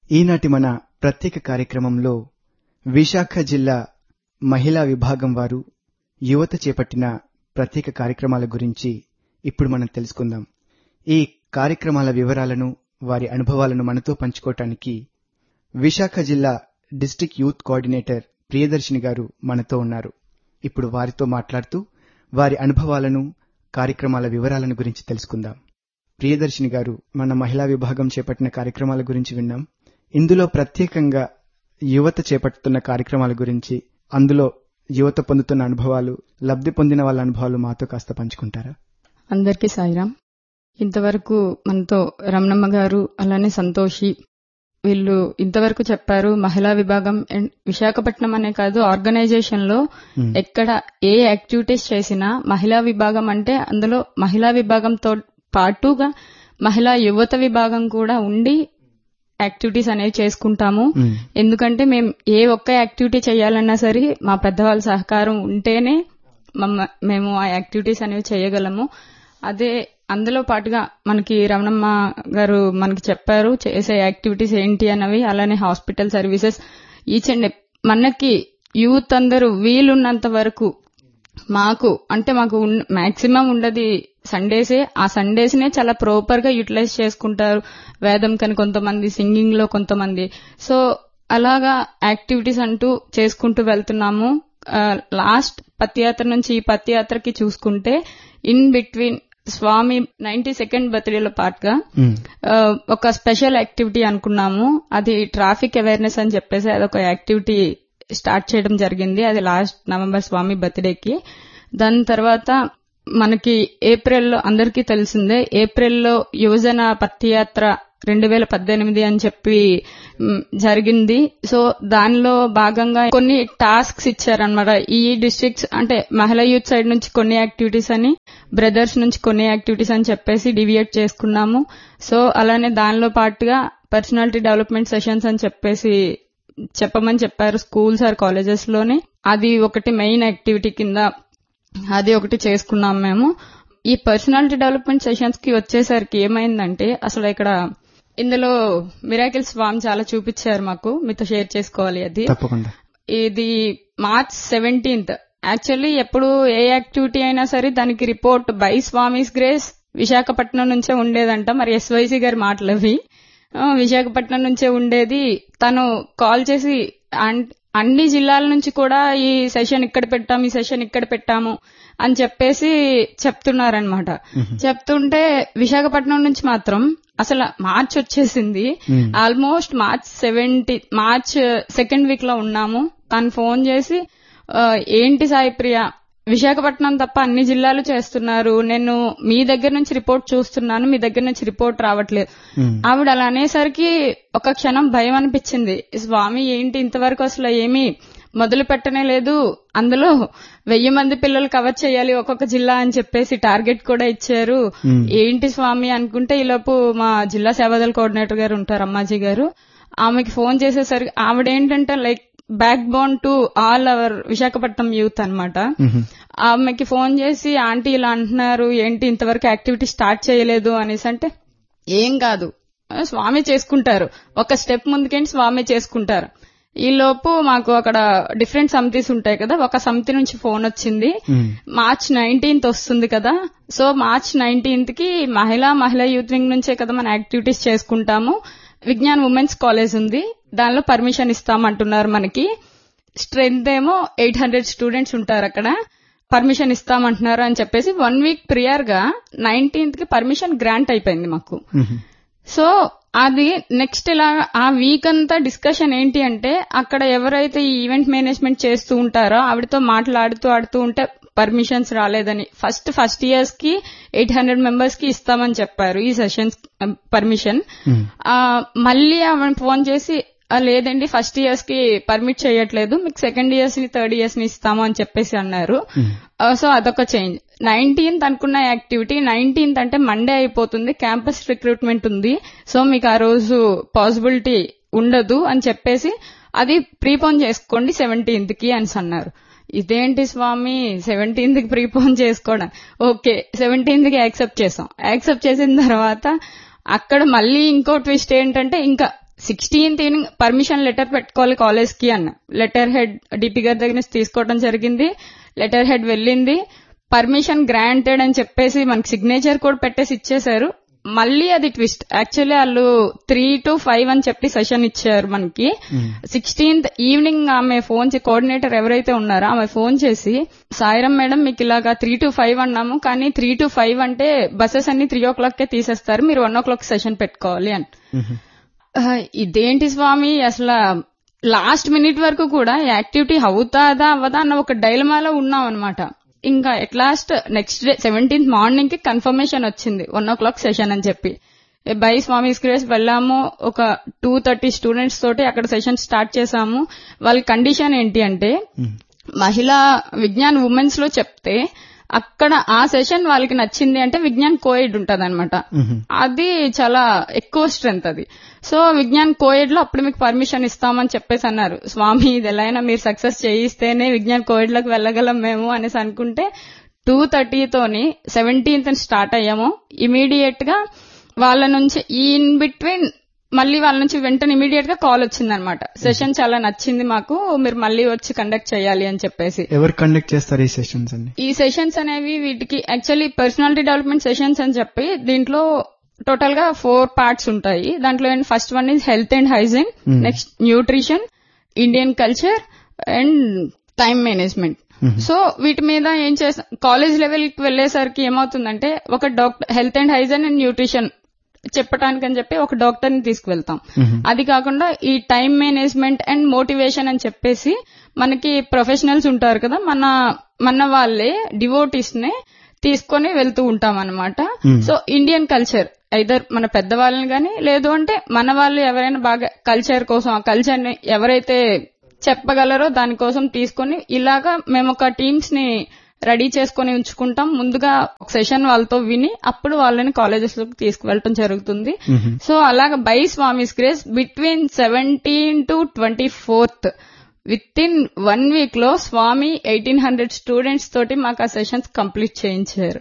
ఈనాటి మన ప్రత్యేక కార్యక్రమంలో విశాఖ జిల్లా మహిళా విభాగం వారు యువత చేపట్టిన ప్రత్యేక కార్యక్రమాల గురించి ఇప్పుడు మనం తెలుసుకుందాం. ఈ కార్యక్రమాల వివరాలను, వారి అనుభవాలను మనతో పంచుకోవటానికి విశాఖ జిల్లా డిస్ట్రిక్ట్ యూత్ కోఆర్డినేటర్ ప్రియదర్శిని గారు మనతో ఉన్నారు. ఇప్పుడు వారితో మాట్లాడుతూ వారి అనుభవాలను, కార్యక్రమాల వివరాలను గురించి తెలుసుకుందాం. ప్రియదర్శిని గారు, మన మహిళా విభాగం చేపట్టిన కార్యక్రమాల గురించి విన్నాం. ఇందులో ప్రత్యేకంగా యువత చేపడుతున్న కార్యక్రమాల గురించి, అందులో యువత పొందుతున్న అనుభవాలు, లబ్ధి పొందిన వాళ్ళ అనుభవాలు మాతో కాస్త పంచుకుంటారా? అందరికీ సాయిరాం. ఇంతవరకు మనతో రమణమ్మ గారు, అలానే సంతోషి, వీళ్ళు ఇంతవరకు చెప్పారు. మహిళా విభాగం విశాఖపట్నం అనే కాదు, ఆర్గనైజేషన్ లో ఎక్కడ ఏ యాక్టివిటీస్ చేసినా మహిళా విభాగం అంటే అందులో మహిళా విభాగంతో పాటుగా మహిళా యువత విభాగం కూడా ఉండి యాక్టివిటీస్ అనేవి చేసుకుంటాము. ఎందుకంటే మేము ఏ ఒక్క యాక్టివిటీ చేయాలన్నా సరే మా పెద్దవాళ్ళ సహకారం ఉంటేనే మేము ఆ యాక్టివిటీస్ అనేవి చేయగలము. అదే అందులో పాటుగా మనకి రమణమ్మ గారు మనకి చెప్పారు చేసే యాక్టివిటీస్ ఏంటి అన్నవి. అలానే హాస్పిటల్ సర్వీసెస్ ఈచ్ అండ్ మనకి యూత్ అందరూ వీలున్నంత వరకు మాకు మాక్సిమం ఉండదు సండేసే. ఆ సండేస్ నే చాలా ప్రాపర్ గా యూటిలైజ్ చేసుకుంటారు. వేదం కని కొంతమంది, సింగింగ్ లో కొంతమంది. సో అలాగా యాక్టివిటీస్ అంటూ చేసుకుంటూ వెళ్తున్నాము. లాస్ట్ పత్యాత్ర నుంచి ఈ పత్యాత్రకి చూసుకుంటే ఇన్ బిట్వీన్ స్వామి 92nd బర్త్డేలో పాటుగా ఒక స్పెషల్ యాక్టివిటీ అనుకున్నాము. అది ట్రాఫిక్ అవేర్నెస్ అని చెప్పేసి అదొక యాక్టివిటీ స్టార్ట్ చేయడం జరిగింది. అది లాస్ట్ నవంబర్ స్వామి బర్త్డేకి. దాని తర్వాత మనకి ఏప్రిల్లో అందరికీ తెలిసిందే, ఏప్రిల్లో యువజన పత్యాత్ర 2018 అని చెప్పి జరిగింది. సో దానిలో భాగంగా కొన్ని టాస్క్స్ ఇచ్చారనమాట. ఈ డిస్ట్రిక్ట్స్ అంటే మహిళా యూత్ సైడ్ నుంచి కొన్ని యాక్టివిటీస్ అని, బ్రదర్స్ నుంచి కొన్ని యాక్టివిటీస్ అని చెప్పేసి డివియేట్ చేసుకున్నాము. సో అలానే దానిలో పాటుగా పర్సనాలిటీ డెవలప్మెంట్ సెషన్స్ అని చెప్పేసి చెప్పమని చెప్పారు స్కూల్స్ ఆర్ కాలేజెస్ లోనే. అది ఒకటి మెయిన్ యాక్టివిటీ కింద అది ఒకటి చేసుకున్నాం మేము. ఈ పర్సనాలిటీ డెవలప్మెంట్ సెషన్స్ కి వచ్చేసరికి ఏమైందంటే, అసలు ఇక్కడ ఇందులో మిరాకిల్ స్వామి చాలా చూపించారు మాకు, మీతో షేర్ చేసుకోవాలి. అది తప్పకుండా. ఇది March 17th. యాక్చువల్లీ ఎప్పుడు ఏ యాక్టివిటీ అయినా సరే దానికి report by Swami's grace Visakhapatnam నుంచే ఉండేదంట. మరి SYC గారి మాటలవి. విశాఖపట్నం నుంచే ఉండేది. తను కాల్ చేసి అన్ని జిల్లాల నుంచి కూడా ఈ సెషన్ ఇక్కడ పెట్టాము, ఈ సెషన్ ఇక్కడ పెట్టాము అని చెప్పేసి చెప్తున్నారనమాట. చెప్తుంటే విశాఖపట్నం నుంచి మాత్రం అసలు మార్చ్ వచ్చేసింది. ఆల్మోస్ట్ March 2nd వీక్ లో ఉన్నాము. తను ఫోన్ చేసి, ఏంటి సాయి ప్రియ, విశాఖపట్నం తప్ప అన్ని జిల్లాలు చేస్తున్నారు, నేను మీ దగ్గర నుంచి రిపోర్ట్ చూస్తున్నాను, మీ దగ్గర నుంచి రిపోర్ట్ రావట్లేదు. ఆవిడ అలా అనేసరికి ఒక క్షణం భయం అనిపించింది. స్వామి ఏంటి ఇంతవరకు అసలు ఏమీ మొదలు పెట్టనే లేదు, అందులో 1000 మంది పిల్లలు కవర్ చేయాలి ఒక్కొక్క జిల్లా అని చెప్పేసి టార్గెట్ కూడా ఇచ్చారు, ఏంటి స్వామి అనుకుంటే ఈలోపు మా జిల్లా సేవాదళ కోఆర్డినేటర్ గారు ఉంటారు, అమ్మాజీ గారు, ఆమెకి ఫోన్ చేసేసరికి ఆవిడేంటంటే like back bone to all our Visakhapatnam youth అన్నమాట. ఆమెకి ఫోన్ చేసి, ఆంటీ ఇలా అంటున్నారు, ఏంటి ఇంతవరకు యాక్టివిటీ స్టార్ట్ చేయలేదు అనేసి అంటే, ఏం కాదు స్వామి చేసుకుంటారు, ఒక స్టెప్ ముందుకేంటి స్వామి చేసుకుంటారు. ఈ లోపు మాకు అక్కడ డిఫరెంట్ సమితిస్ ఉంటాయి కదా, ఒక సమితి నుంచి ఫోన్ వచ్చింది. March 19th వస్తుంది కదా, సో March 19th కి మహిళా యూత్ వింగ్ నుంచే కదా మన యాక్టివిటీస్ చేసుకుంటాము. విజ్ఞాన్ ఉమెన్స్ కాలేజ్ ఉంది, దానిలో పర్మిషన్ ఇస్తామంటున్నారు. మనకి స్ట్రెంత్ ఏమో 800 స్టూడెంట్స్ ఉంటారు అక్కడ, పర్మిషన్ ఇస్తామంటున్నారు అని చెప్పేసి 1 వీక్ ప్రియర్ గా 19th కి పర్మిషన్ గ్రాంట్ అయిపోయింది మాకు. సో అది నెక్స్ట్ ఇలా ఆ వీక్ అంతా డిస్కషన్ ఏంటి అంటే, అక్కడ ఎవరైతే ఈ ఈవెంట్ మేనేజ్మెంట్ చేస్తూ ఉంటారో ఆవిడతో ఆడుతూ ఉంటే పర్మిషన్స్ రాలేదని ఫస్ట్ ఇయర్స్ కి 800 మెంబర్స్ కి ఇస్తామని చెప్పారు ఈ సెషన్స్ పర్మిషన్. మళ్ళీ ఆవిడ ఫోన్ చేసి, లేదండి ఫస్ట్ ఇయర్స్ కి పర్మిట్ చేయట్లేదు, మీకు సెకండ్ ఇయర్స్ ని థర్డ్ ఇయర్స్ ని ఇస్తాము అని చెప్పేసి అన్నారు. సో అదొక చేంజ్. 19th అనుకున్న యాక్టివిటీ 19th అంటే మండే అయిపోతుంది, క్యాంపస్ రిక్రూట్మెంట్ ఉంది, సో మీకు ఆ రోజు పాసిబిలిటీ ఉండదు అని చెప్పేసి అది ప్రీపోన్ చేసుకోండి 17th కి అని అన్నారు. ఇదేంటి స్వామి 17th కి ప్రీపోన్ చేసుకోవడం, ఓకే 17th కి యాక్సెప్ట్ చేసాం. యాక్సెప్ట్ చేసిన తర్వాత అక్కడ మళ్ళీ ఇంకో ట్విస్ట్ ఏంటంటే, ఇంకా 16th ఈవినింగ్ పర్మిషన్ లెటర్ పెట్టుకోవాలి కాలేజ్ కి అన్న. లెటర్ హెడ్ డిపి గారి దగ్గర నుంచి తీసుకోవడం జరిగింది. లెటర్ హెడ్ వెళ్ళింది, పర్మిషన్ గ్రాంటెడ్ అని చెప్పేసి మనకి సిగ్నేచర్ కూడా పెట్టేసి ఇచ్చేశారు. మళ్ళీ అది ట్విస్ట్. యాక్చువల్లీ వాళ్ళు 3 to 5 అని చెప్పి సెషన్ ఇచ్చారు మనకి. 16th ఈవినింగ్ ఆమె ఫోన్ కోఆర్డినేటర్ ఎవరైతే ఉన్నారో ఆమె ఫోన్ చేసి, సాయిరం మేడం మీకు ఇలాగా 3 to 5 అన్నాము, కానీ 3 to 5 అంటే బస్సెస్ అన్ని 3 o'clock తీసేస్తారు, మీరు 1 o'clock సెషన్ పెట్టుకోవాలి అని. ఇదేంటి స్వామి, అసలు లాస్ట్ మినిట్ వరకు కూడా యాక్టివిటీ అవుతాదా అవ్వదా అన్న ఒక డైలమాలో ఉన్నాం అనమాట. ఇంకా at last next day 17th morning కి కన్ఫర్మేషన్ వచ్చింది 1 o'clock సెషన్ అని చెప్పి. బై స్వామిస్ గ్రేస్ వెళ్ళాము. ఒక 230 స్టూడెంట్స్ తోటి అక్కడ సెషన్ స్టార్ట్ చేశాము. వాళ్ళ కండిషన్ ఏంటి అంటే, మహిళా విజ్ఞాన్ ఉమెన్స్ లో చెప్తే అక్కడ ఆ సెషన్ వాళ్ళకి నచ్చింది అంటే విజ్ఞాన్ కోఎడ్ ఉంటది అనమాట. అది చాలా ఎక్కువ స్ట్రెంత్ అది. సో విజ్ఞాన్ కోఎడ్ లో అప్పుడు మీకు పర్మిషన్ ఇస్తామని చెప్పేసి అన్నారు. స్వామి ఇది ఎలా అయినా మీరు సక్సెస్ చేయిస్తేనే విజ్ఞాన్ కోఎడ్ లోకి వెళ్ళగలం మేము అనేసి అనుకుంటే 2:30 తోని 17th స్టార్ట్ అయ్యాము. ఇమీడియట్ గా వాళ్ళ నుంచి ఇన్ బిట్వీన్ మళ్ళీ వాళ్ళ నుంచి వెంటనే ఇమీడియట్ గా కాల్ వచ్చిందనమాట. సెషన్ చాలా నచ్చింది మాకు, మీరు మళ్ళీ వచ్చి కండక్ట్ చేయాలి అని చెప్పేసి. ఎవరు కండక్ట్ చేస్తారు ఈ సెషన్స్ అన్ని? ఈ సెషన్స్ అనేవి వీటికి యాక్చువల్లీ పర్సనాలిటీ డెవలప్మెంట్ సెషన్స్ అని చెప్పి దీంట్లో టోటల్ గా 4 parts ఉంటాయి. దాంట్లో first one is health and hygiene, next nutrition, Indian culture and time management. So వీటి మీద ఏం చేస్తాం, కాలేజ్ లెవెల్ కి వెళ్లేసరికి ఏమవుతుందంటే ఒక doctor health and hygiene and nutrition చెప్పటానికని చెప్పి ఒక డాక్టర్ ని తీసుకువెళ్తాం. అది కాకుండా ఈ టైం మేనేజ్మెంట్ అండ్ మోటివేషన్ అని చెప్పేసి మనకి ప్రొఫెషనల్స్ ఉంటారు కదా, మన వాళ్ళే డివోటీస్ ని తీసుకొని వెళ్తూ ఉంటాం అనమాట. సో ఇండియన్ కల్చర్ ఐదర్ మన పెద్దవాళ్ళని గాని లేదు అంటే మన వాళ్ళు ఎవరైనా బాగా కల్చర్ కోసం ఆ కల్చర్ ని ఎవరైతే చెప్పగలరో దానికోసం తీసుకొని ఇలాగా మేము ఒక టీమ్స్ ని రెడీ చేసుకుని ఉంచుకుంటాం. ముందుగా ఒక సెషన్ వాళ్ళతో విని అప్పుడు వాళ్ళని కాలేజెస్ లోకి తీసుకువెళ్ళటం జరుగుతుంది. సో అలాగా by Swami's grace between 17 to 24th with in 1 week లో స్వామి 1800 స్టూడెంట్స్ తోటి మాకు ఆ సెషన్స్ కంప్లీట్ చేయించారు.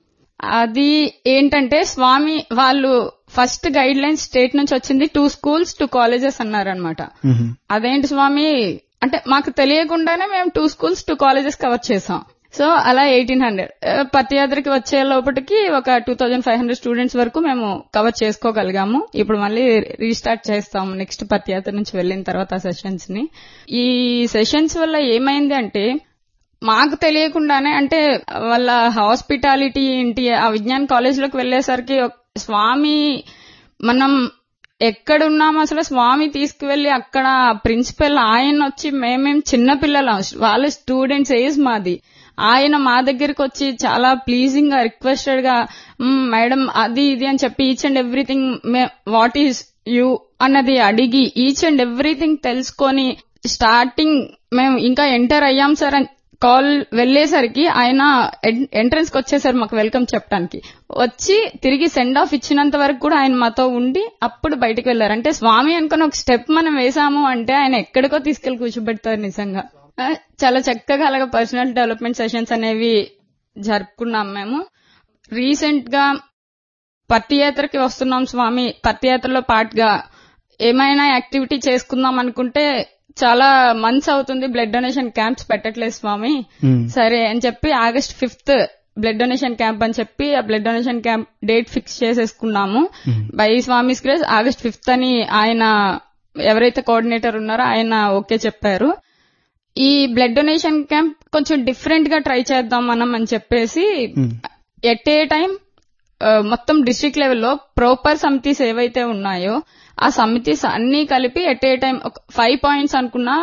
అది ఏంటంటే స్వామి వాళ్ళు ఫస్ట్ గైడ్ లైన్ స్టేట్ నుంచి వచ్చింది 2 schools 2 colleges అన్నారనమాట. అదేంటి స్వామి అంటే మాకు తెలియకుండానే మేము 2 schools 2 colleges కవర్ చేసాం. సో అలా 1800 పత్యాత్రకి వచ్చే లోపటికి ఒక 2500 స్టూడెంట్స్ వరకు మేము కవర్ చేసుకోగలిగాము. ఇప్పుడు మళ్ళీ రీస్టార్ట్ చేస్తాము నెక్స్ట్ పత్యాత్ర నుంచి వెళ్లిన తర్వాత సెషన్స్ ని. ఈ సెషన్స్ వల్ల ఏమైంది అంటే మాకు తెలియకుండానే అంటే వాళ్ళ హాస్పిటాలిటీ ఏంటి ఆ విజ్ఞాన్ కాలేజ్ లోకి వెళ్లేసరికి స్వామి మనం ఎక్కడున్నాము అసలు స్వామి తీసుకువెళ్లి అక్కడ ప్రిన్సిపల్ ఆయన వచ్చి మేమేం చిన్నపిల్లలం, వాళ్ళ స్టూడెంట్స్ ఏజ్ మాది, ఆయన మా దగ్గరికి వచ్చి చాలా ప్లీజింగ్ గా రిక్వెస్టెడ్ గా మేడం అది ఇది అని చెప్పి each and everything what is you అన్నది అడిగి ఈచ్ అండ్ ఎవ్రీథింగ్ తెలుసుకొని స్టార్టింగ్ మేము ఇంకా ఎంటర్ అయ్యాం సార్ అని కాల్ వెళ్లేసరికి ఆయన ఎంట్రన్స్ కి వచ్చేసారు మాకు వెల్కమ్ చెప్పడానికి. వచ్చి తిరిగి సెండ్ ఆఫ్ ఇచ్చినంత వరకు కూడా ఆయన మాతో ఉండి అప్పుడు బయటకు వెళ్లారు. అంటే స్వామి అనుకుని ఒక స్టెప్ మనం వేసాము అంటే ఆయన ఎక్కడికో తీసుకెళ్లి కూర్చోబెడతారు. నిజంగా చాలా చక్కగా అలాగా పర్సనల్ డెవలప్మెంట్ సెషన్స్ అనేవి జరుపుకున్నాం మేము. రీసెంట్ గా పత్యాత్రకి వస్తున్నాం స్వామి, పత్యాత్రలో పాటుగా ఏమైనా యాక్టివిటీ చేసుకుందాం అనుకుంటే చాలా మంత్స్ అవుతుంది, బ్లడ్ డొనేషన్ క్యాంప్స్ పెట్టట్లేదు స్వామి. సరే అని చెప్పి August 5th blood donation camp అని చెప్పి ఆ blood donation camp date fix చేసేసుకున్నాము. By Swami's grace August 5th అని ఆయన ఎవరైతే కోఆర్డినేటర్ ఉన్నారో ఆయన ఓకే చెప్పారు. ఈ బ్లడ్ డొనేషన్ క్యాంప్ కొంచెం డిఫరెంట్ గా ట్రై చేద్దాం మనం అని చెప్పేసి ఎట్ ఏ టైం మొత్తం డిస్ట్రిక్ట్ లెవెల్లో ప్రాపర్ సమితిస్ ఏవైతే ఉన్నాయో ఆ సమితిస్ అన్ని కలిపి ఎట్ ఏ టైం 5 points అనుకున్నా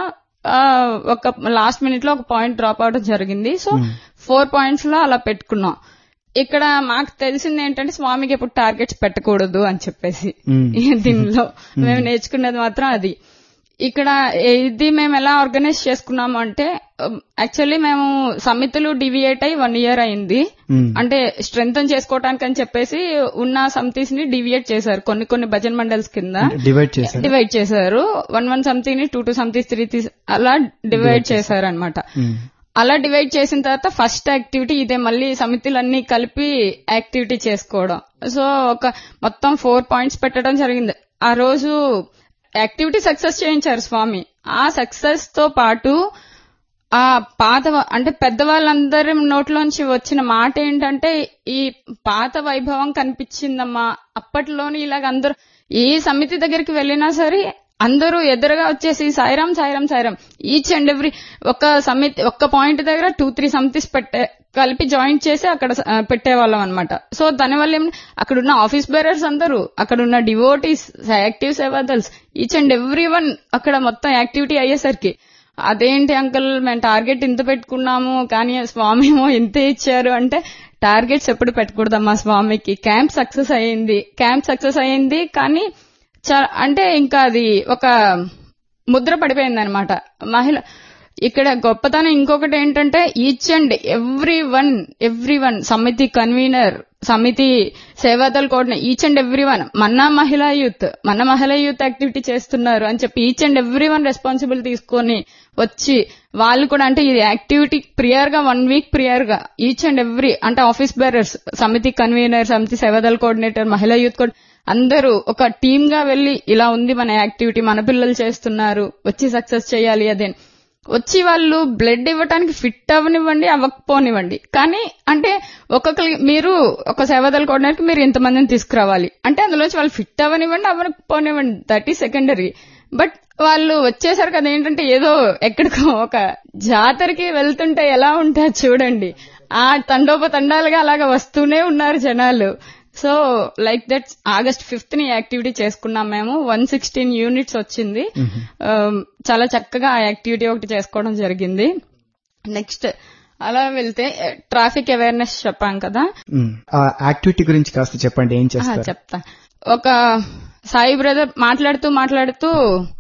ఒక లాస్ట్ మినిట్ లో ఒక పాయింట్ డ్రాప్ అవడం జరిగింది. సో 4 points లో అలా పెట్టుకున్నాం. ఇక్కడ మాకు తెలిసింది ఏంటంటే స్వామికి ఎప్పుడు టార్గెట్స్ పెట్టకూడదు అని చెప్పేసి దీనిలో మేము నేర్చుకున్నది మాత్రం అది. ఇక్కడ ఇది మేము ఎలా ఆర్గనైజ్ చేసుకున్నాము అంటే యాక్చువల్లీ మేము సమితులు డివియేట్ అయ్యి 1 year అయింది. అంటే స్ట్రెంగ్తన్ చేసుకోవటానికి అని చెప్పేసి ఉన్న సమితిస్ ని డివియేట్ చేశారు, కొన్ని భజన్ మండల్స్ కింద డివైడ్ చేశారు. 1 సమితిని 2 సమితిస్ 3 అలా డివైడ్ చేశారు అనమాట. అలా డివైడ్ చేసిన తర్వాత ఫస్ట్ యాక్టివిటీ ఇదే, మళ్ళీ సమితులన్నీ కలిపి యాక్టివిటీ చేసుకోవడం. సో ఒక మొత్తం 4 points పెట్టడం జరిగింది. ఆ రోజు యాక్టివిటీ సక్సెస్ చేయించారు స్వామి. ఆ సక్సెస్ తో పాటు ఆ పాత అంటే పెద్దవాళ్ళందరి నోట్లోంచి వచ్చిన మాట ఏంటంటే ఈ పాత వైభవం కనిపించిందమ్మా. అప్పట్లోని ఇలాగ అందరూ ఏ సమితి దగ్గరికి వెళ్ళినా సరే అందరూ ఎదురుగా వచ్చేసి Sairam Sairam Sairam each and every ఒక సమితి ఒక్క పాయింట్ దగ్గర 2-3 సమితిస్ కలిపి జాయింట్ చేసి అక్కడ పెట్టేవాళ్ళం అనమాట. సో దానివల్ల అక్కడున్న ఆఫీస్ బేరర్స్ అందరూ, అక్కడున్న devotees, active Seva Dals, each and every one అక్కడ మొత్తం యాక్టివిటీ అయ్యేసరికి అదేంటి అంకుల్ మేము టార్గెట్ ఇంత పెట్టుకున్నాము కానీ స్వామి ఏమో ఇంతే ఇచ్చారు అంటే, టార్గెట్స్ ఎప్పుడు పెట్టకూడదమ్మా స్వామికి. క్యాంప్ సక్సెస్ అయ్యింది కానీ అంటే ఇంకా అది ఒక ముద్ర పడిపోయింది అనమాట. మహిళ ఇక్కడ గొప్పతనం ఇంకొకటి ఏంటంటే ఈచ్ అండ్ ఎవ్రీ వన్ సమితి కన్వీనర్, సమితి Seva Dal coordinator, each and every one మన మహిళా యూత్ యాక్టివిటీ చేస్తున్నారు అని చెప్పి each and every one responsible తీసుకొని వచ్చి వాళ్ళు కూడా అంటే ఇది యాక్టివిటీ ప్రియర్ గా 1 వీక్ ప్రియర్ గా ఈచ్ అండ్ ఎవ్రీ అంటే ఆఫీస్ బేరర్స్, సమితి కన్వీనర్, సమితి సేవాదల్ కోఆర్డినేటర్, మహిళా యూత్ అందరూ ఒక టీమ్ గా వెళ్లి ఇలా ఉంది మన యాక్టివిటీ, మన పిల్లలు చేస్తున్నారు, వచ్చి సక్సెస్ చేయాలి. అదే వచ్చి వాళ్ళు బ్లడ్ ఇవ్వటానికి ఫిట్ అవ్వనివ్వండి అవ్వకపోనివ్వండి కానీ అంటే మీరు ఒక సేవాదల్ కోఆర్డినేటర్ మీరు ఇంతమందిని తీసుకురావాలి అంటే అందులోంచి వాళ్ళు ఫిట్ అవ్వనివ్వండి అవ్వకపోనివ్వండి దట్ ఈస్ సెకండరీ. బట్ వాళ్ళు వచ్చేసరికి అదేంటంటే ఏదో ఎక్కడికో ఒక జాతరకి వెళ్తుంటే ఎలా ఉంటారు చూడండి, ఆ తండోపతండాలుగా అలాగా వస్తూనే ఉన్నారు జనాలు. So like that August 5th ని యాక్టివిటీ చేసుకున్నాం మేము. 116 యూనిట్స్ వచ్చింది. చాలా చక్కగా ఆ యాక్టివిటీ ఒకటి చేసుకోవడం జరిగింది. నెక్స్ట్ అలా వెళ్తే ట్రాఫిక్ అవేర్నెస్ చెప్పాం కదా, ఆ యాక్టివిటీ గురించి కాస్త చెప్పండి, ఏం చేస్తారు? చెప్తా. ఒక సాయి బ్రదర్ మాట్లాడుతూ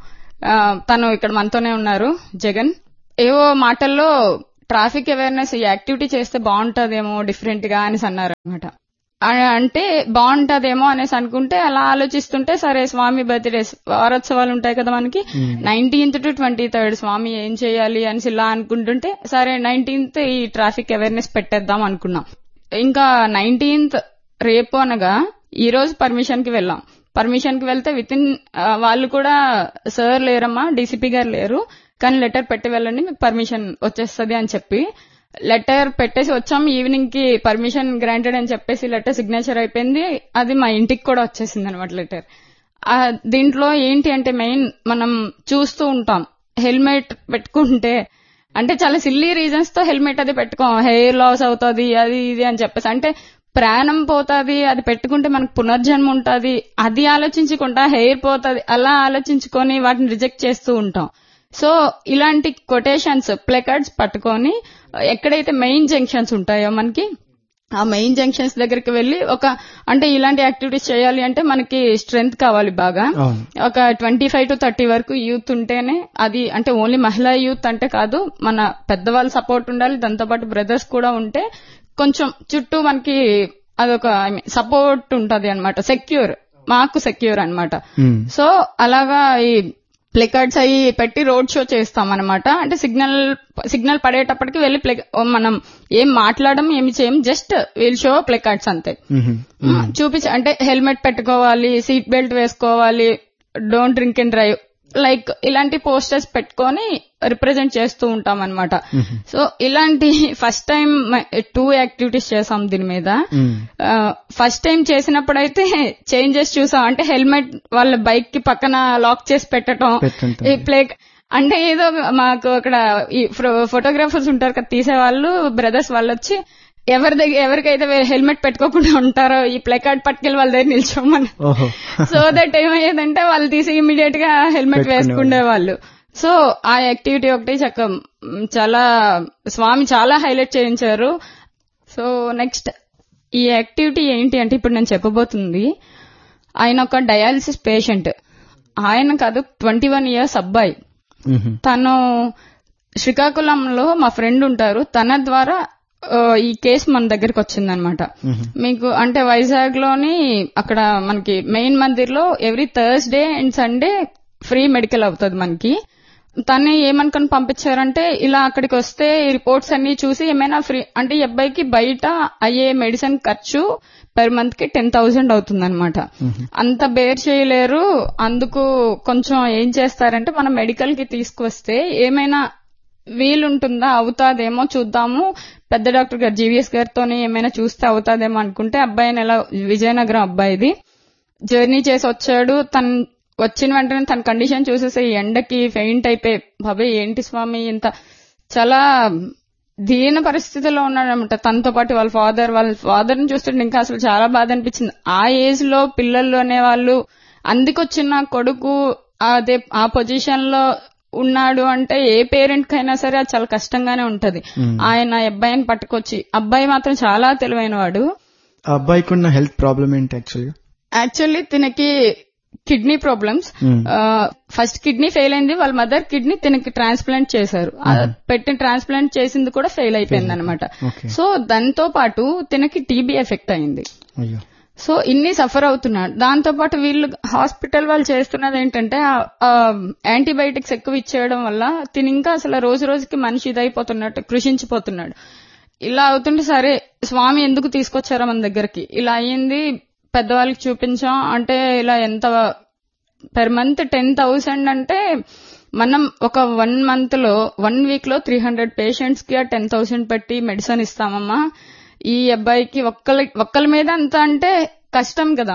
తను ఇక్కడ మనతోనే ఉన్నారు, జగన్. ఏవో మాటల్లో ట్రాఫిక్ అవేర్నెస్ ఈ యాక్టివిటీ చేస్తే బాగుంటదేమో డిఫరెంట్ గా అనేసి అన్నారు అనమాట. అంటే బాగుంటదేమో అనేసి అనుకుంటే అలా ఆలోచిస్తుంటే సరే స్వామి బర్త్డేస్ వారోత్సవాలు ఉంటాయి కదా మనకి, 19th to 23rd స్వామి ఏం చేయాలి అనేసి ఇలా అనుకుంటుంటే సరే 19th ఈ ట్రాఫిక్ అవేర్నెస్ పెట్టేద్దాం అనుకున్నాం. ఇంకా 19th రేపు అనగా ఈ రోజు పర్మిషన్ కి వెళ్ళాం. పర్మిషన్ కి వెళ్తే వాళ్ళు కూడా సార్ లేరమ్మా, డీసీపీ గారు లేరు కానీ లెటర్ పెట్టి వెళ్ళండి మీకు పర్మిషన్ వచ్చేస్తుంది అని చెప్పి లెటర్ పెట్టేసి వచ్చాం. ఈవినింగ్ కి పర్మిషన్ గ్రాంటెడ్ అని చెప్పేసి లెటర్ సిగ్నేచర్ అయిపోయింది. అది మా ఇంటికి కూడా వచ్చేసింది అనమాట లెటర్. దీంట్లో ఏంటి అంటే మెయిన్ మనం చూస్తూ ఉంటాం హెల్మెట్ పెట్టుకుంటే అంటే చాలా సిల్లీ రీజన్స్ తో హెల్మెట్ అది పెట్టుకోం, హెయిర్ లాస్ అవుతుంది అది ఇది అని చెప్పేసి, అంటే ప్రాణం పోతుంది అది పెట్టుకుంటే మనకు పునర్జన్మ ఉంటుంది అది ఆలోచించకుండా హెయిర్ పోతుంది అలా ఆలోచించుకొని వాటిని రిజెక్ట్ చేస్తూ ఉంటాం. సో ఇలాంటి కొటేషన్స్ ప్లేకార్డ్స్ పట్టుకొని ఎక్కడైతే మెయిన్ జంక్షన్స్ ఉంటాయో మనకి ఆ మెయిన్ జంక్షన్స్ దగ్గరికి వెళ్లి అంటే ఇలాంటి యాక్టివిటీస్ చేయాలి అంటే మనకి స్ట్రెంగ్త్ కావాలి బాగా. ఒక 25 to 30 వరకు యూత్ ఉంటేనే అది, అంటే ఓన్లీ మహిళా యూత్ అంటే కాదు, మన పెద్దవాళ్ళ సపోర్ట్ ఉండాలి, దాంతోపాటు బ్రదర్స్ కూడా ఉంటే కొంచెం చుట్టూ మనకి అదొక సపోర్ట్ ఉంటది అనమాట, మాకు సెక్యూర్ అనమాట. సో అలాగా ఈ ప్లేకార్డ్స్ అవి పెట్టి రోడ్ షో చేస్తాం అనమాట. అంటే సిగ్నల్ పడేటప్పటికి వెళ్లి మనం ఏం మాట్లాడడం ఏమి చేయం, జస్ట్ వీల్ షో ప్లేకార్డ్స్ అంతే చూపించి, అంటే హెల్మెట్ పెట్టుకోవాలి, సీట్ బెల్ట్ వేసుకోవాలి, don't drink and drive, like ఇలాంటి పోస్టర్స్ పెట్టుకొని రిప్రజెంట్ చేస్తూ ఉంటాం అనమాట. సో ఇలాంటి ఫస్ట్ టైం 2 యాక్టివిటీస్ చేసాం దీని మీద. ఫస్ట్ టైం చేసినప్పుడైతే చేంజెస్ చూసాం, అంటే హెల్మెట్ వాళ్ళ బైక్ కి పక్కన లాక్ చేసి పెట్టడం, ఈ అంటే ఏదో మాకు అక్కడ ఈ ఫోటోగ్రాఫర్స్ ఉంటారు కదా తీసేవాళ్ళు, బ్రదర్స్ వాళ్ళు వచ్చి ఎవరికైతే హెల్మెట్ పెట్టుకోకుండా ఉంటారో ఈ ప్లేకార్డ్ పట్టుకెళ్ళి వాళ్ళ దగ్గర నిల్చోమని, సో దట్ ఏమయ్యేదంటే వాళ్ళు తీసి ఇమీడియట్ గా హెల్మెట్ వేసుకునే వాళ్ళు. సో ఆ యాక్టివిటీ ఒకటి చాలా స్వామి చాలా హైలైట్ చేయించారు. సో నెక్స్ట్ ఈ యాక్టివిటీ ఏంటి అంటే ఇప్పుడు నేను చెప్పబోతుంది, ఆయన ఒక డయాలిసిస్ పేషెంట్, ఆయన కాదు 21 years అబ్బాయి. తను శ్రీకాకుళంలో మా ఫ్రెండ్ ఉంటారు, తన ద్వారా ఈ కేసు మన దగ్గరకు వచ్చిందనమాట. మీకు అంటే వైజాగ్ లోని అక్కడ మనకి మెయిన్ మందిర్ లో every Thursday and Sunday free medical అవుతుంది మనకి. తను ఏమనుకుని పంపించారంటే ఇలా అక్కడికి వస్తే రిపోర్ట్స్ అన్ని చూసి ఏమైనా ఫ్రీ అంటే ఈ అబ్బాయికి బయట అయ్యే మెడిసిన్ ఖర్చు పర్ మంత్ కి 10,000 అవుతుందన్నమాట. అంత బేర్ చేయలేరు, అందుకు కొంచెం ఏం చేస్తారంటే మనం మెడికల్ కి తీసుకువస్తే ఏమైనా వీలుంటుందా, అవుతాదేమో చూద్దాము, పెద్ద డాక్టర్ గారు జీవీఎస్ గారితో ఏమైనా చూస్తే అవుతాదేమో అనుకుంటే అబ్బాయిని ఎలా విజయనగరం అబ్బాయిది జర్నీ చేసి వచ్చాడు. తను వచ్చిన వెంటనే తన కండిషన్ చూసేసి ఎండకి ఫెయింట్ అయిపోయి బాబాయ్ ఏంటి స్వామి ఇంత చాలా దీన పరిస్థితిలో ఉన్నాడనమాట. తనతో పాటు వాళ్ళ ఫాదర్ ని చూస్తుంటే ఇంకా అసలు చాలా బాధ అనిపించింది. ఆ ఏజ్ లో పిల్లలు అనేవాళ్ళు అందుకొచ్చిన కొడుకు అదే ఆ పొజిషన్ లో ఉన్నాడు అంటే ఏ పేరెంట్ కైనా సరే అది చాలా కష్టంగానే ఉంటది. ఆయన అబ్బాయిని పట్టుకొచ్చి, అబ్బాయి మాత్రం చాలా తెలివైన వాడు. ఆ అబ్బాయికి ఉన్న హెల్త్ ప్రాబ్లం ఏంటి actually తినకి kidney problems. First kidney fail అయింది, వాళ్ళ మదర్ కిడ్నీ తినకి ట్రాన్స్ప్లాంట్ చేశారు. పెట్టిన ట్రాన్స్ప్లాంట్ చేసింది కూడా ఫెయిల్ అయిపోయింది అనమాట. సో దాంతో పాటు తినకి టీబీ ఎఫెక్ట్ అయింది. సో ఇన్ని సఫర్ అవుతున్నాడు. దాంతో పాటు వీళ్ళు హాస్పిటల్ వాళ్ళు చేస్తున్నది ఏంటంటే యాంటీబయాటిక్స్ ఎక్కువ ఇచ్చేయడం వల్ల తిని ఇంకా అసలు రోజు రోజుకి మనిషి ఇదైపోతున్నట్టు కృషించిపోతున్నాడు. ఇలా అవుతుంటే సరే స్వామి ఎందుకు తీసుకొచ్చారో మన దగ్గరికి, ఇలా అయ్యింది పెద్దవాళ్ళకి చూపించాం అంటే ఇలా ఎంత పర్ మంత్ 10,000 అంటే మనం ఒక 1 month లో 1 week లో 300 పేషెంట్స్ కి 10,000 పెట్టి మెడిసిన్ ఇస్తామమ్మా. ఈ అబ్బాయికి ఒక్కళ్ళ మీద అంత అంటే కష్టం కదా,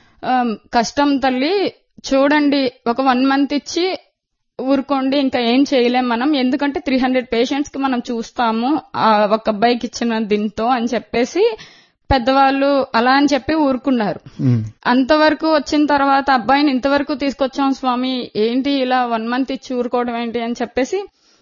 కష్టం తల్లి చూడండి, ఒక 1 month ఇచ్చి ఊరుకోండి, ఇంకా ఏం చేయలేం మనం, ఎందుకంటే 300 పేషెంట్స్ కి మనం చూస్తాము ఒక అబ్బాయికి ఇచ్చిన దీంతో అని చెప్పేసి పెద్దవాళ్ళు అలా అని చెప్పి ఊరుకున్నారు. అంతవరకు వచ్చిన తర్వాత అబ్బాయిని ఇంతవరకు తీసుకొచ్చాం స్వామి, ఏంటి ఇలా 1 month ఇచ్చి ఊరుకోవడం ఏంటి అని చెప్పేసి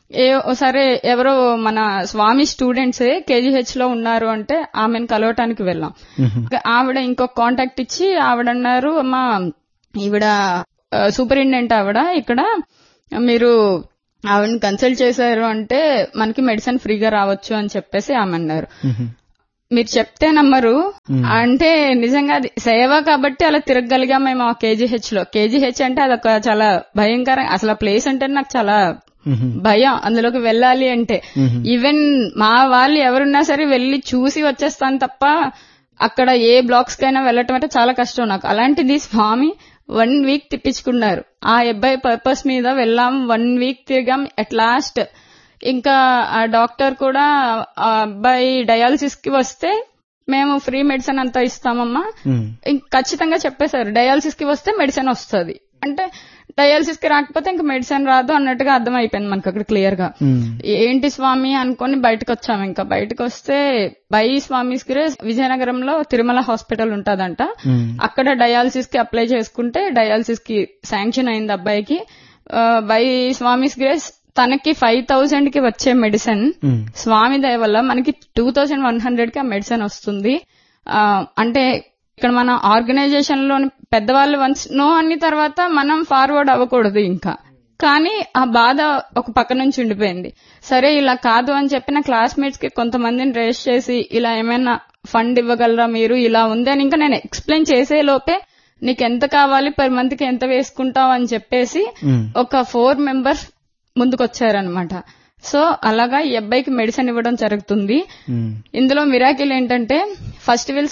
సరే ఎవరో మన స్వామి స్టూడెంట్స్ కేజీహెచ్ లో ఉన్నారు అంటే ఆమెను కలవటానికి వెళ్ళాం. ఆవిడ ఇంకొక కాంటాక్ట్ ఇచ్చి ఆవిడన్నారు, అమ్మా ఈవిడ సూపరింటెండెంట్ ఆవిడ, ఇక్కడ మీరు ఆవిడని కన్సల్ట్ చేశారు అంటే మనకి మెడిసిన్ ఫ్రీగా రావచ్చు అని చెప్పేసి ఆమె అన్నారు. మీరు చెప్తే నమ్మరు, అంటే నిజంగా అది సేవ కాబట్టి అలా తిరగగలిగాం మేము ఆ కేజీహెచ్ లో. కేజీహెచ్ అంటే అదొక చాలా భయంకరం, అసలు ఆ ప్లేస్ అంటే నాకు చాలా భయం అందులోకి వెళ్ళాలి అంటే. ఈవెన్ మా వాళ్ళు ఎవరున్నా సరే వెళ్లి చూసి వచ్చేస్తాను తప్ప అక్కడ ఏ బ్లాక్స్ కైనా వెళ్ళటం అంటే చాలా కష్టం నాకు. అలాంటిది స్వామి 1 week తిప్పించుకున్నారు. ఆ అబ్బాయి పర్పస్ మీద వెళ్ళాం, 1 week తిరిగాం. అట్ లాస్ట్ ఇంకా ఆ డాక్టర్ కూడా ఆ అబ్బాయి డయాలసిస్ కి వస్తే మేము ఫ్రీ మెడిసిన్ అంతా ఇస్తామమ్మా, ఖచ్చితంగా చెప్పేశారు డయాలసిస్ కి వస్తే మెడిసిన్ వస్తుంది అంటే, డయాలసిస్ కి రాకపోతే ఇంకా మెడిసిన్ రాదు అన్నట్టుగా అర్థం అయిపోయింది మనకు అక్కడ క్లియర్ గా. ఏంటి స్వామి అనుకుని బయటకు వచ్చాము. ఇంకా బయటకు వస్తే బై స్వామిస్ గ్రేస్ విజయనగరంలో తిరుమల హాస్పిటల్ ఉంటదంట, అక్కడ డయాలసిస్ కి అప్లై చేసుకుంటే డయాలసిస్ కి శాంక్షన్ అయింది అబ్బాయికి. బై స్వామిస్ గ్రేస్ తనకి 5,000 కి వచ్చే మెడిసిన్ స్వామి దయ వల్ల మనకి 2,100 కి ఆ మెడిసిన్ వస్తుంది. అంటే ఇక్కడ మన ఆర్గనైజేషన్ లోని పెద్దవాళ్ళు వన్స్ నో అన్ని తర్వాత మనం ఫార్వర్డ్ అవ్వకూడదు ఇంకా. కానీ ఆ బాధ ఒక పక్క నుంచి ఉండిపోయింది. సరే ఇలా కాదు అని చెప్పిన క్లాస్మేట్స్ కి కొంతమందిని రేస్ చేసి ఇలా ఏమైనా ఫండ్ ఇవ్వగలరా మీరు, ఇలా ఉంది అని ఇంకా నేను ఎక్స్ప్లెయిన్ చేసే లోపే నీకు ఎంత కావాలి పర్ మంత్ కి ఎంత వేసుకుంటావు అని చెప్పేసి ఒక 4 members ముందుకొచ్చారనమాట. సో అలాగా ఈ అబ్బాయికి మెడిసిన్ ఇవ్వడం జరుగుతుంది. ఇందులో మిరాకిల్ ఏంటంటే ఫస్ట్ వీళ్ళు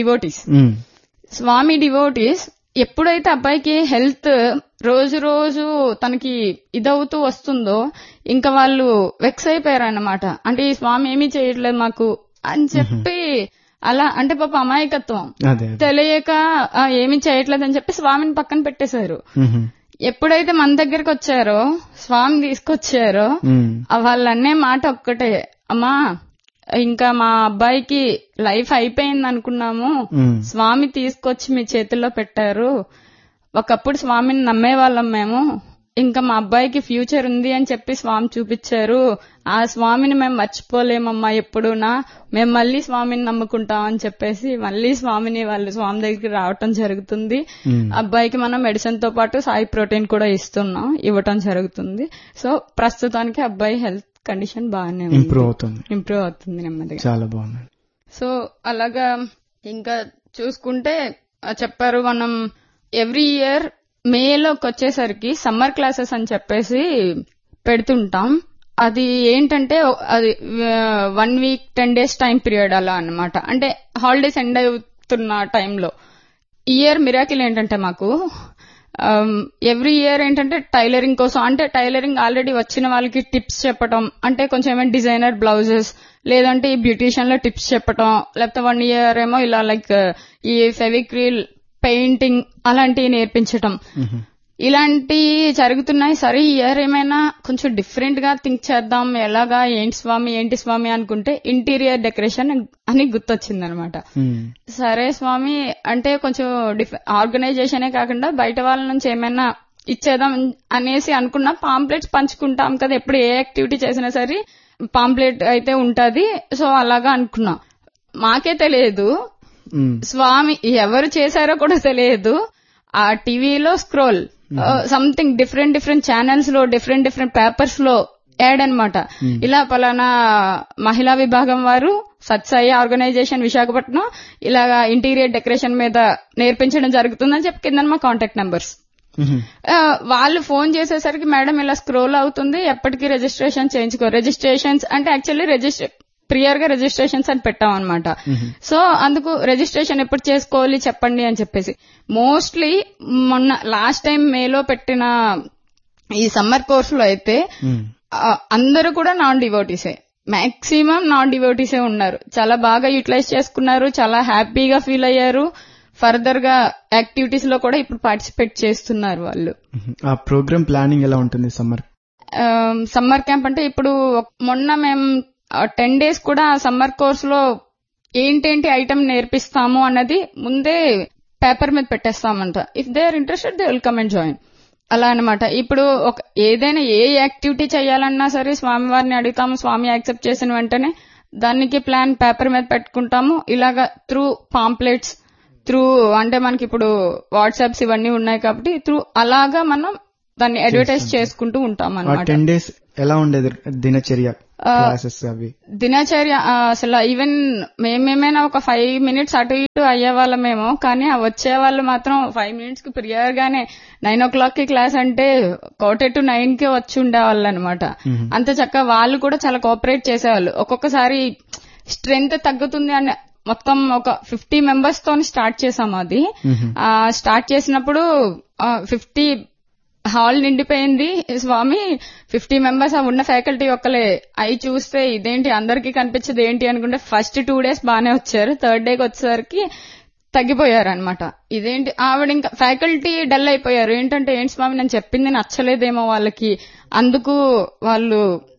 స్వామి డివోటీస్ ఎప్పుడైతే అబ్బాయికి హెల్త్ రోజు రోజు తనకి ఇదవుతూ వస్తుందో ఇంకా వాళ్ళు వెక్స్ అయిపోయారన్నమాట. అంటే ఈ స్వామి ఏమీ చేయట్లేదు మాకు అని చెప్పి అలా, అంటే పాప అమాయకత్వం తెలియక ఏమీ చేయట్లేదు అని చెప్పి స్వామిని పక్కన పెట్టేశారు. ఎప్పుడైతే మన దగ్గరకు వచ్చారో స్వామి తీసుకొచ్చారో వాళ్ళన్నే మాట ఒక్కటే, అమ్మా ఇంకా మా అబ్బాయికి లైఫ్ అయిపోయింది అనుకున్నాము, స్వామి తీసుకొచ్చి మీ చేతుల్లో పెట్టారు. ఒకప్పుడు స్వామిని నమ్మేవాళ్ళం మేము, ఇంకా మా అబ్బాయికి ఫ్యూచర్ ఉంది అని చెప్పి స్వామి చూపించారు. ఆ స్వామిని మేము మర్చిపోలేమమ్మా ఎప్పుడూనా, మేము మళ్ళీ స్వామిని నమ్ముకుంటాం అని చెప్పేసి మళ్ళీ స్వామిని వాళ్ళు స్వామి దగ్గరికి రావటం జరుగుతుంది. అబ్బాయికి మనం మెడిసిన్ తో పాటు సాయి ప్రోటీన్ కూడా ఇవ్వటం జరుగుతుంది. సో ప్రస్తుతానికి అబ్బాయి హెల్త్ కండిషన్ బాగానే ఇంప్రూవ్ అవుతుంది నెమ్మదిగా. చాలా బాగుంది. సో అలాగా ఇంకా చూసుకుంటే చెప్పారు, మనం ఎవ్రీ ఇయర్ మేలోకి వచ్చేసరికి సమ్మర్ క్లాసెస్ అని చెప్పేసి పెడుతుంటాం. అది ఏంటంటే అది 1 వీక్ 10 days టైం పీరియడ్ అలా అన్నమాట. అంటే హాలిడేస్ ఎండ్ అవుతున్న టైంలో. ఇయర్ మిరాకిల్ ఏంటంటే మాకు ఎవ్రీ ఇయర్ ఏంటంటే టైలరింగ్ కోసం, అంటే టైలరింగ్ ఆల్రెడీ వచ్చిన వాళ్ళకి టిప్స్ చెప్పటం, అంటే కొంచెం ఏమైనా డిజైనర్ బ్లౌజెస్ లేదంటే ఈ బ్యూటీషియన్ లో టిప్స్ చెప్పటం, లేకపోతే 1 year ఏమో ఇలా లైక్ ఈ ఫెవిక్రిల్ పెయింటింగ్ అలాంటివి నేర్పించటం, ఇలాంటి జరుగుతున్నాయి. సరే ఈ ఇయర్ ఏమైనా కొంచెం డిఫరెంట్ గా థింక్ చేద్దాం, ఎలాగా ఏంటి స్వామి అనుకుంటే ఇంటీరియర్ డెకరేషన్ అని గుర్తొచ్చింది అనమాట. సరే స్వామి అంటే కొంచెం ఆర్గనైజేషనే కాకుండా బయట వాళ్ళ నుంచి ఏమైనా ఇచ్చేద్దాం అనేసి అనుకున్నా. పాంప్లెట్స్ పంచుకుంటాం కదా, ఎప్పుడు ఏ యాక్టివిటీ చేసినా సరే పాంప్లెట్ అయితే ఉంటది. సో అలాగా అనుకున్నా. మాకే తెలియదు స్వామి ఎవరు చేశారో కూడా తెలియదు. ఆ టీవీలో స్క్రోల్ సంథింగ్ డిఫరెంట్ ఛానల్స్ లో డిఫరెంట్ పేపర్స్ లో యాడ్ అనమాట. ఇలా పలానా మహిళా విభాగం వారు సత్సాయి ఆర్గనైజేషన్ విశాఖపట్నం ఇలాగా ఇంటీరియర్ డెకరేషన్ మీద నేర్పించడం జరుగుతుందని చెప్పి కింద మా కాంటాక్ట్ నెంబర్స్. వాళ్ళు ఫోన్ చేసేసరికి మేడం ఇలా స్క్రోల్ అవుతుంది, ఎప్పటికీ రిజిస్ట్రేషన్ చేయించుకో. రిజిస్ట్రేషన్స్ అంటే యాక్చువల్లీ ప్రియర్ గా రిజిస్ట్రేషన్స్ అని పెట్టాం అనమాట. సో అందుకు రిజిస్ట్రేషన్ ఎప్పుడు చేసుకోవాలి చెప్పండి అని చెప్పేసి. మోస్ట్లీ మొన్న లాస్ట్ టైం మేలో పెట్టిన ఈ సమ్మర్ కోర్స్ లో అయితే అందరూ కూడా నాన్ డివోటీసే, మాక్సిమం నాన్ డివోటీసే ఉన్నారు. చాలా బాగా యూటిలైజ్ చేసుకున్నారు, చాలా హ్యాపీగా ఫీల్ అయ్యారు. ఫర్దర్ గా యాక్టివిటీస్ లో కూడా ఇప్పుడు పార్టిసిపేట్ చేస్తున్నారు వాళ్ళు. ఆ ప్రోగ్రామ్ ప్లానింగ్ ఎలా ఉంటుంది సమ్మర్ క్యాంప్ అంటే ఇప్పుడు మొన్న మేము 10 days కూడా సమ్మర్ కోర్స్ లో ఏంటేంటి ఐటమ్ నేర్పిస్తాము అన్నది ముందే పేపర్ మీద పెట్టేస్తామంట. If they are interested they will come and join అలా అనమాట. ఇప్పుడు ఏదైనా ఏ యాక్టివిటీ చేయాలన్నా సరే స్వామివారిని అడుగుతాము, స్వామి యాక్సెప్ట్ చేసిన వెంటనే దానికి ప్లాన్ పేపర్ మీద పెట్టుకుంటాము. ఇలాగా త్రూ పాంప్లెట్స్ అంటే మనకి ఇప్పుడు వాట్సాప్స్ ఇవన్నీ ఉన్నాయి కాబట్టి అలాగా మనం దాన్ని అడ్వర్టైజ్ చేసుకుంటూ ఉంటాం అన్నమాట. 10 days ఎలా ఉండేది దినచర్య క్లాసెస్ అవి? దినచర్య అసలు ఈవెన్ మేమేమైనా ఒక 5 minutes అటు ఇటు అయ్యేవాళ్ళమేమో, కానీ వచ్చే వాళ్ళు మాత్రం 5 minutes కి ప్రియర్ గానే 9 o'clock కి క్లాస్ అంటే 8:45 కి వచ్చి ఉండేవాళ్ళు అనమాట. అంత చక్కగా వాళ్ళు కూడా చాలా కోఆపరేట్ చేసేవాళ్ళు. ఒక్కొక్కసారి స్ట్రెంగ్త్ తగ్గుతుంది అని మొత్తం ఒక 50 members తో స్టార్ట్ చేసాము. అది స్టార్ట్ చేసినప్పుడు 50 హాల్ నిండిపోయింది. స్వామి 50 members ఉన్న ఫ్యాకల్టీ ఒక్కలే. అవి చూస్తే ఇదేంటి అందరికీ కనిపించదు ఏంటి అనుకుంటే ఫస్ట్ 2 days బానే వచ్చారు. 3rd day వచ్చేసరికి తగ్గిపోయారు అనమాట. ఇదేంటి ఆవిడ ఇంకా ఫ్యాకల్టీ డల్ అయిపోయారు. ఏంటంటే ఏంటి స్వామి నేను చెప్పింది నచ్చలేదేమో వాళ్ళకి, అందుకు వాళ్ళు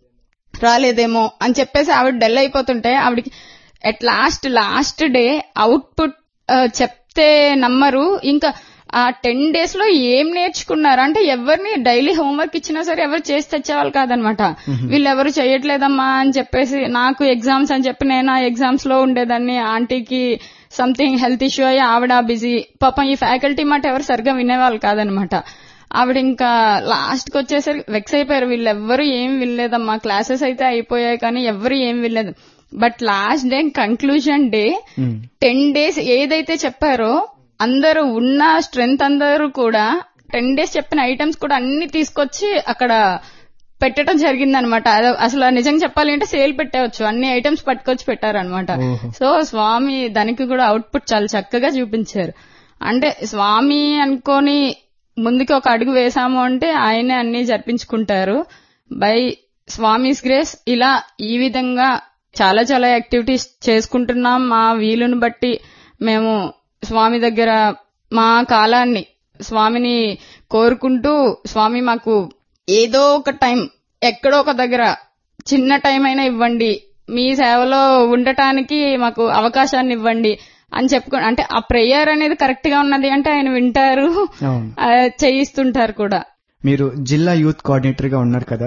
రాలేదేమో అని చెప్పేసి ఆవిడ డల్ అయిపోతుంటే ఆవిడకి అట్ లాస్ట్ డే అవుట్పుట్ చెప్తే నమ్మరు. ఇంకా ఆ 10 days లో ఏం నేర్చుకున్నారు అంటే ఎవరిని డైలీ హోంవర్క్ ఇచ్చినా సరే ఎవరు చేసి తెచ్చేవాళ్ళు కాదనమాట. వీళ్ళెవరు చేయట్లేదమ్మా అని చెప్పేసి నాకు ఎగ్జామ్స్ అని చెప్పి నేను ఆ ఎగ్జామ్స్ లో ఉండేదాన్ని. ఆంటీకి సంథింగ్ హెల్త్ ఇష్యూ అయ్యి ఆవిడ బిజీ. పాపం ఈ ఫ్యాకల్టీ మాట ఎవరు సరిగ్గా వినేవాళ్ళు కాదనమాట. ఆవిడ ఇంకా లాస్ట్ కి వచ్చేసరికి వెక్స్ అయిపోయారు. వీళ్ళెవ్వరు ఏం వినలేదమ్మా, క్లాసెస్ అయితే అయిపోయాయి కానీ ఎవరు ఏం వినలేదు. But last day conclusion day 10 days ఏదైతే చెప్పారో అందరూ ఉన్న స్ట్రెంగ్త్ అందరూ కూడా 10 days చెప్పిన ఐటమ్స్ కూడా అన్ని తీసుకొచ్చి అక్కడ పెట్టడం జరిగిందనమాట. అసలు నిజంగా చెప్పాలి అంటే సేల్ పెట్టవచ్చు, అన్ని ఐటమ్స్ పట్టుకొచ్చి పెట్టారనమాట. సో స్వామి దానికి కూడా అవుట్పుట్ చాలా చక్కగా చూపించారు. అంటే స్వామి అనుకోని ముందుకు ఒక అడుగు వేసాము అంటే ఆయనే అన్ని జరిపించుకుంటారు. బై స్వామిస్ గ్రేస్ ఇలా ఈ విధంగా చాలా యాక్టివిటీస్ చేసుకుంటున్నాం. మా వీలుని బట్టి మేము స్వామి దగ్గర మా కాలాన్ని స్వామిని కోరుకుంటూ, స్వామి మాకు ఏదో ఒక టైం ఎక్కడో ఒక దగ్గర చిన్న టైం అయినా ఇవ్వండి, మీ సేవలో ఉండటానికి మాకు అవకాశాన్ని ఇవ్వండి అని చెప్పుకోండి. అంటే ఆ ప్రేయర్ అనేది కరెక్ట్ గా ఉన్నది అంటే ఆయన వింటారు, చేయిస్తుంటారు కూడా. మీరు జిల్లా యూత్ కోఆర్డినేటర్ గా ఉన్నారు కదా.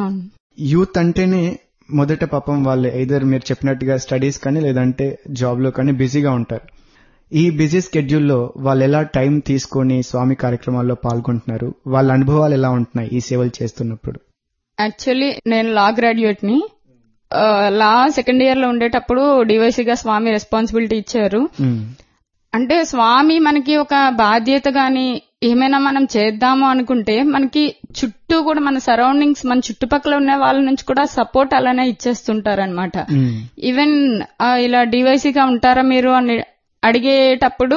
యూత్ అంటేనే మొదట పాపం వాళ్ళు ఐదర్ మీరు చెప్పినట్టుగా స్టడీస్ కానీ లేదంటే జాబ్ లో కానీ బిజీగా ఉంటారు. ఈ బిజీ స్కెడ్యూల్లో వాళ్ళు ఎలా టైం తీసుకొని స్వామి కార్యక్రమాల్లో పాల్గొంటున్నారు, వాళ్ళ అనుభవాలు ఎలా ఉంటున్నాయి ఈ సేవలు చేస్తున్నప్పుడు? యాక్చువల్లీ నేను లా గ్రాడ్యుయేట్ ని. లా సెకండ్ ఇయర్ లో ఉండేటప్పుడు డివైసీగా స్వామి రెస్పాన్సిబిలిటీ ఇచ్చారు. అంటే స్వామి మనకి ఒక బాధ్యత గాని ఏమైనా మనం చేద్దాము అనుకుంటే మనకి చుట్టూ కూడా మన సరౌండింగ్స్, మన చుట్టుపక్కల ఉన్న వాళ్ళ నుంచి కూడా సపోర్ట్ అలానే ఇచ్చేస్తుంటారనమాట. ఈవెన్ ఇలా డివైసీగా ఉంటారా మీరు అని అడిగేటప్పుడు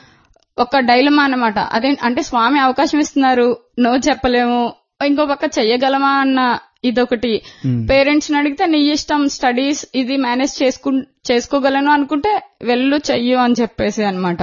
ఒక డైలమా అన్నమాట. అదే అంటే స్వామి అవకాశం ఇస్తున్నారు, నో చెప్పలేము, ఇంకో పక్క చెయ్యగలమా అన్న ఇదొకటి. పేరెంట్స్ ని అడిగితే నీ ఇష్టం, స్టడీస్ ఇది మేనేజ్ చేసుకోగలను అనుకుంటే వెళ్ళు చెయ్యు అని చెప్పేసి అనమాట.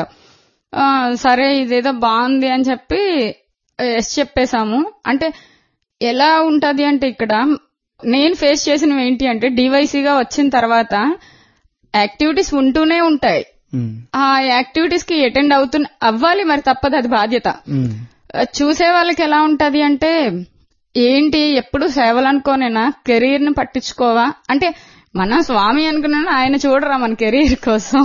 సరే ఇదేదో బాగుంది అని చెప్పి ఎస్ చెప్పేశాము. అంటే ఎలా ఉంటది అంటే ఇక్కడ నేను ఫేస్ చేసినవి ఏంటి అంటే డివైసీగా వచ్చిన తర్వాత యాక్టివిటీస్ ఉంటూనే ఉంటాయి. ఆ యాక్టివిటీస్ కి అటెండ్ అవ్వాలి, మరి తప్పదు, అది బాధ్యత. చూసే వాళ్ళకి ఎలా ఉంటది అంటే ఏంటి ఎప్పుడు సేవలు అనుకోనేనా, కెరీర్ ని పట్టించుకోవా అంటే మన స్వామి అనుకున్నాను, ఆయన చూడరా మన కెరీర్ కోసం.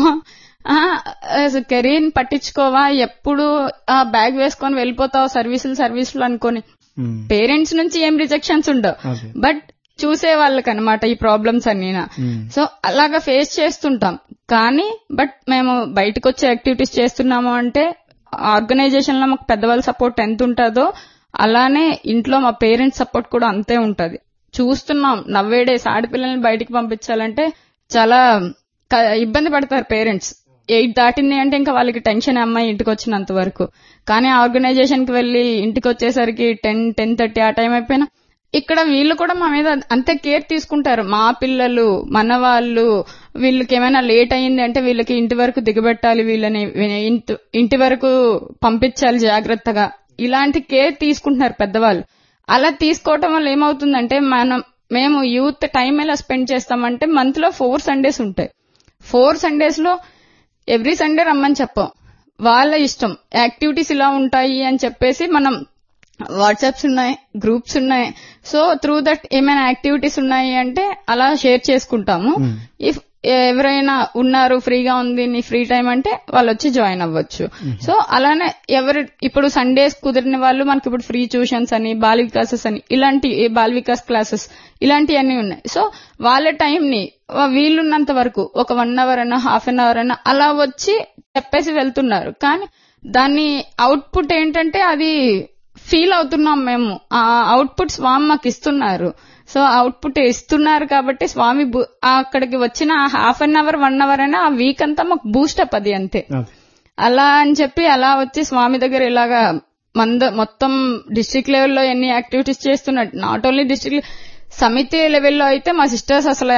కెరీర్ ని పట్టించుకోవా, ఎప్పుడు ఆ బ్యాగ్ వేసుకొని వెళ్ళిపోతావు సర్వీసులు అనుకోని. పేరెంట్స్ నుంచి ఏం రిజెక్షన్స్ ఉండవు, బట్ చూసే వాళ్ళకి అనమాట ఈ ప్రాబ్లమ్స్ అన్నీనా. సో అలాగా ఫేస్ చేస్తుంటాం. కానీ బట్ మేము బయటకు వచ్చే యాక్టివిటీస్ చేస్తున్నాము అంటే ఆర్గనైజేషన్ లో మాకు పెద్దవాళ్ళ సపోర్ట్ ఎంత ఉంటుందో అలానే ఇంట్లో మా పేరెంట్స్ సపోర్ట్ కూడా అంతే ఉంటది. చూస్తున్నాం నవ్వేడేస్ ఆడపిల్లల్ని బయటికి పంపించాలంటే చాలా ఇబ్బంది పడతారు పేరెంట్స్. 8 దాటింది అంటే ఇంకా వాళ్ళకి టెన్షన్, అమ్మాయి ఇంటికి వచ్చినంత వరకు. కానీ ఆర్గనైజేషన్ కి వెళ్లి ఇంటికి వచ్చేసరికి 10:30 ఆ టైం అయిపోయినా ఇక్కడ వీళ్ళు కూడా మా మీద అంతే కేర్ తీసుకుంటారు. మా పిల్లలు, మన వాళ్ళు, వీళ్ళకి ఏమైనా లేట్ అయింది అంటే వీళ్ళకి ఇంటి వరకు దిగబెట్టాలి, వీళ్ళని ఇంటి వరకు పంపించాలి జాగ్రత్తగా, ఇలాంటి కేర్ తీసుకుంటున్నారు పెద్దవాళ్ళు. అలా తీసుకోవటం వల్ల ఏమవుతుందంటే మేము యూత్ టైం ఎలా స్పెండ్ చేస్తామంటే మంత్ లో 4 సండేస్ ఉంటాయి. 4 సండేస్ లో ఎవ్రీ సండే రమ్మని చెప్పాం, వాళ్ళ ఇష్టం. యాక్టివిటీస్ ఇలా ఉంటాయి అని చెప్పేసి మనం వాట్సాప్స్ ఉన్నాయి, గ్రూప్స్ ఉన్నాయి. సో త్రూ దట్ ఏమైనా యాక్టివిటీస్ ఉన్నాయి అంటే అలా షేర్ చేసుకుంటాము. ఇఫ్ ఎవరైనా ఉన్నారు ఫ్రీగా ఉంది నీ ఫ్రీ టైం అంటే వాళ్ళు వచ్చి జాయిన్ అవ్వచ్చు. సో అలానే ఇప్పుడు సండేస్ కుదిరిన వాళ్ళు మనకి ఇప్పుడు ఫ్రీ ట్యూషన్స్ అని, బాల వికాసెస్ అని, ఇలాంటి బాల వికాస్ క్లాసెస్ ఇలాంటివన్నీ ఉన్నాయి. సో వాళ్ళ టైం ని వీళ్ళున్నంత వరకు ఒక 1 అవర్ అయినా హాఫ్ అన్ అవర్ అయినా అలా వచ్చి చెప్పేసి వెళ్తున్నారు. కానీ దాని అవుట్పుట్ ఏంటంటే అది ఫీల్ అవుతున్నాం మేము. ఆ అవుట్పుట్ స్వామి మాకు ఇస్తున్నారు. సో అవుట్పుట్ ఇస్తున్నారు కాబట్టి స్వామి అక్కడికి వచ్చిన హాఫ్ అన్ అవర్ 1 అవర్ అయినా ఆ వీక్ అంతా మాకు బూస్టప్ అది అంతే. అలా అని చెప్పి అలా వచ్చి స్వామి దగ్గర ఇలాగా మొత్తం డిస్ట్రిక్ట్ లెవెల్లో ఎన్ని యాక్టివిటీస్ చేస్తున్నట్టు, నాట్ ఓన్లీ డిస్ట్రిక్ట్ సమితి లెవెల్లో అయితే మా సిస్టర్స్ అసలు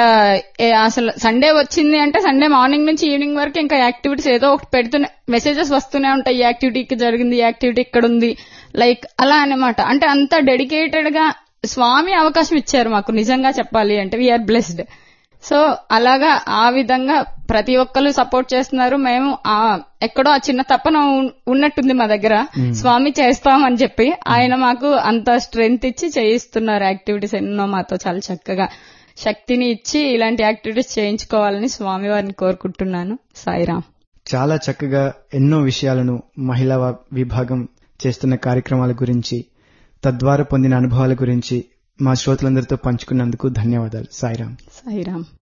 సండే వచ్చింది అంటే సండే మార్నింగ్ నుంచి ఈవినింగ్ వరకు ఇంకా యాక్టివిటీస్ ఏదో ఒకటి పెడుతూనే, మెసేజెస్ వస్తూనే ఉంటాయి, ఈ యాక్టివిటీ జరిగింది, ఈ యాక్టివిటీ ఇక్కడ ఉంది, లైక్ అలా అన్నమాట. అంటే అంత డెడికేటెడ్ గా స్వామి అవకాశం ఇచ్చారు మాకు, నిజంగా చెప్పాలి అంటే వీఆర్ బ్లెస్డ్. సో అలాగా ఆ విధంగా ప్రతి ఒక్కరు సపోర్ట్ చేస్తున్నారు. మేము ఎక్కడో ఆ చిన్న తప్పన ఉన్నట్టుంది మా దగ్గర, స్వామి చేస్తామని చెప్పి ఆయన మాకు అంత స్ట్రెంగ్త్ ఇచ్చి చేయిస్తున్నారు. యాక్టివిటీస్ ఎన్నో మాతో చాలా చక్కగా శక్తిని ఇచ్చి ఇలాంటి యాక్టివిటీస్ చేయించుకోవాలని స్వామి వారిని కోరుకుంటున్నాను. సాయిరాం. చాలా చక్కగా ఎన్నో విషయాలను మహిళా విభాగం చేస్తున్న కార్యక్రమాల గురించి, తద్వారా పొందిన అనుభవాల గురించి మా శ్రోతలందరితో పంచుకున్నందుకు ధన్యవాదాలు. సాయిరాం. సాయిరాం.